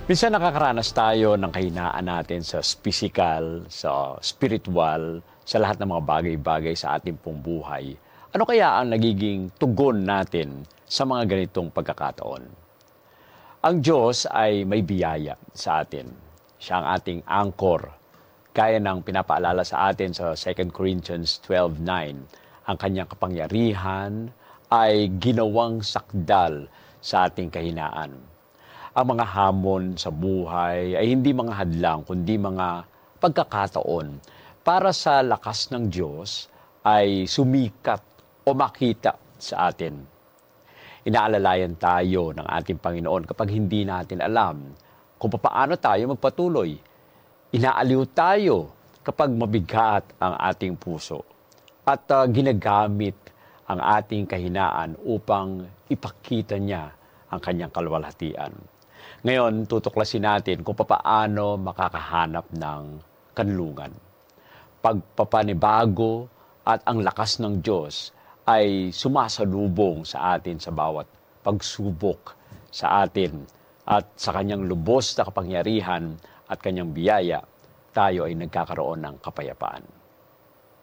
Minsan nakakaranas tayo ng kahinaan natin sa pisikal, sa spiritual, sa lahat ng mga bagay-bagay sa ating pong buhay. Ano kaya ang nagiging tugon natin sa mga ganitong pagkakataon? Ang Diyos ay may biyaya sa atin. Siya ang ating anchor. Gaya ng pinapaalala sa atin sa 2 Corinthians 12:9, ang kanyang kapangyarihan ay ginawang sakdal sa ating kahinaan. Ang mga hamon sa buhay ay hindi mga hadlang, kundi mga pagkakataon para sa lakas ng Diyos ay sumikat o makita sa atin. Inaalalayan tayo ng ating Panginoon kapag hindi natin alam kung paano tayo magpatuloy. Inaaliw tayo kapag mabigat ang ating puso at ginagamit ang ating kahinaan upang ipakita niya ang kanyang kaluwalhatian. Ngayon, tutuklasin natin kung paano makakahanap ng kanlungan. Pagpapanibago at ang lakas ng Diyos ay sumasalubong sa atin sa bawat pagsubok sa atin at sa kanyang lubos na kapangyarihan at kanyang biyaya, tayo ay nagkakaroon ng kapayapaan.